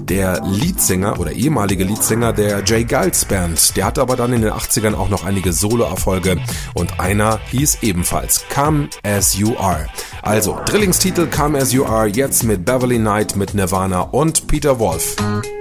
der Leadsänger oder ehemalige Leadsänger der J. Geils Band. Der hatte aber dann in den 80ern auch noch einige Solo-Erfolge und einer hieß ebenfalls Come As You Are. Also, Drillingstitel Come As You Are, jetzt mit Beverly Knight, mit Nirvana und Peter Wolf.